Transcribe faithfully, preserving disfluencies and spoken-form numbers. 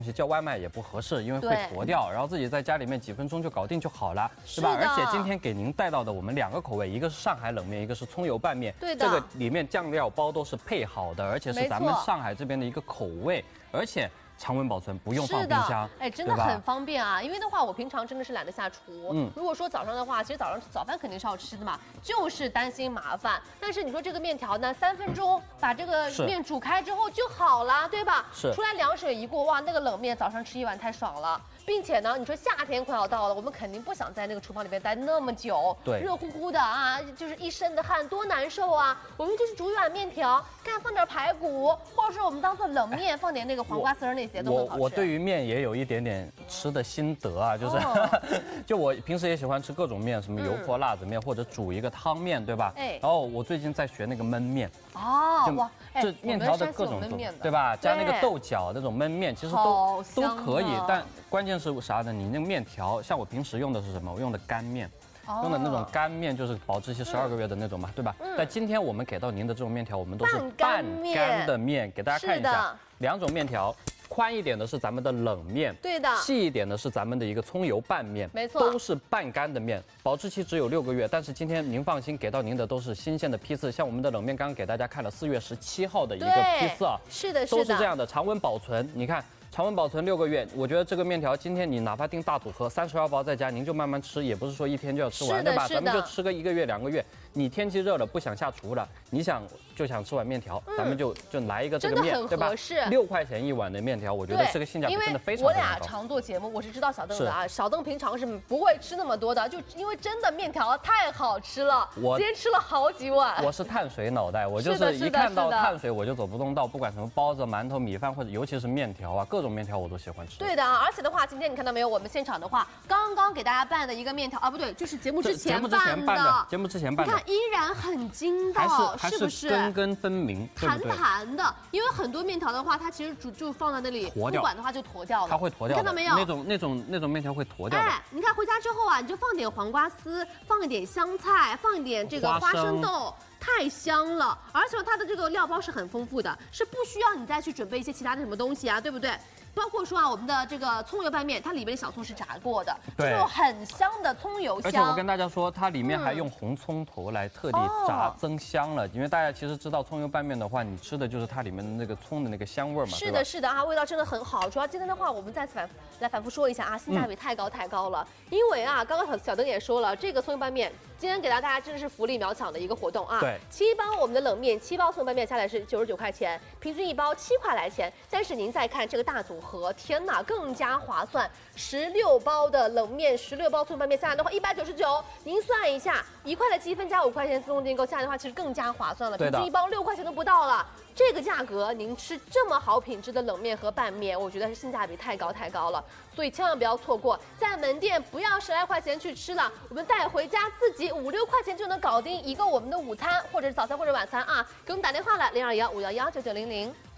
叫外卖也不合适，因为会坨掉，然后自己在家里面几分钟就搞定就好了，对吧？而且今天给您带到的我们两个口味，一个是上海冷面，一个是葱油拌面。 对的， 这个里面酱料包都是配好的，而且是咱们上海这边的一个口味，而且。 常温保存，不用放冰箱， 哎，真的很方便啊！因为的话，我平常真的是懒得下厨。嗯，如果说早上的话，其实早上早饭肯定是要吃的嘛，就是担心麻烦。但是你说这个面条呢，三分钟把这个面煮开之后就好了，对吧？ 是。 出来凉水一过，哇，那个冷面早上吃一碗太爽了。 并且呢，你说夏天快要到了，我们肯定不想在那个厨房里边待那么久， 对， 热乎乎的啊，就是一身的汗，多难受啊！我们就是煮一碗面条，看放点排骨，或者说我们当做冷面，放点那个黄瓜丝儿那些都很好吃。 我我对于面也有一点点吃的心得啊，就是，哦、就我平时也喜欢吃各种面，什么油泼辣子面、嗯、或者煮一个汤面，对吧？哎，然后我最近在学那个焖面。 哦，哇， 这面条的各种做，对吧？加那个豆角那种焖面，其实都都可以，但关键是啥呢？你那个面条，像我平时用的是什么？我用的干面，用的那种干面，就是保质期十二个月的那种嘛，对吧？但今天我们给到您的这种面条，我们都是半干的面，给大家看一下，两种面条。 宽一点的是咱们的冷面， 对的； 细一点的是咱们的一个葱油拌面， 没错， 都是半干的面，保质期只有六个月。但是今天您放心，给到您的都是新鲜的批次，像我们的冷面刚刚给大家看了四月十七号的一个批次啊， 是的， 是的，都是这样的，常温保存。你看。 常温保存六个月，我觉得这个面条今天你哪怕订大组合三十二包在家，您就慢慢吃，也不是说一天就要吃完，对吧？咱们就吃个一个月两个月。你天气热了不想下厨了，你想就想吃碗面条，嗯、咱们就就来一个这个面，对吧？六块钱一碗的面条，我觉得这个性价比真的非常非常高。 我俩常做节目，我是知道小邓的啊，小邓平常是不会吃那么多的，就因为真的面条太好吃了，我今天吃了好几碗。 我是碳水脑袋，我就是一看到碳水我就走不动道，不管什么包子、馒头、米饭或者尤其是面条啊，各种面条我都喜欢。 对的啊，而且的话，今天你看到没有？我们现场的话，刚刚给大家拌的一个面条啊，不对，就是节目之前拌的。 节目之前拌的， 你看依然很筋道，是不是？ 根根分明， 弹弹的。因为很多面条的话，它其实煮就放在那里，不管的话就坨掉了。 它会坨掉， 看到没有？ 那种那种那种面条会坨掉的。哎， 你看回家之后啊，你就放点黄瓜丝，放一点香菜，放一点这个花生豆。 太香了，而且它的这个料包是很丰富的，是不需要你再去准备一些其他的什么东西啊，对不对？包括说啊，我们的这个葱油拌面，它里面的小葱是炸过的，这种很香的葱油香。 而且我跟大家说，它里面还用红葱头来特地炸增香了，因为大家其实知道葱油拌面的话，你吃的就是它里面的那个葱的那个香味嘛。 是的，是的啊，味道真的很好。主要今天的话，我们再次反来反复说一下啊，性价比太高太高了。因为啊，刚刚小小邓也说了，这个葱油拌面今天给到大家真的是福利秒抢的一个活动啊。 对， 七包我们的冷面，七包葱油拌面下来是九十九块钱，平均一包七块来钱。但是您再看这个大组合，天哪，更加划算！十六包的冷面，十六包葱油拌面下来的话，一百九十九。您算一下，一块的积分加五块钱自动订购下来的话，其实更加划算了，平均一包六块钱都不到了。这个价格，您吃这么好品质的冷面和拌面，我觉得是性价比太高太高了，所以千万不要错过。在门店不要十来块钱去吃了，我们带回家自己五六块钱就能搞定一个我们的午餐，或者是早餐或者晚餐啊！给我们打电话来零二幺五幺幺九九零零。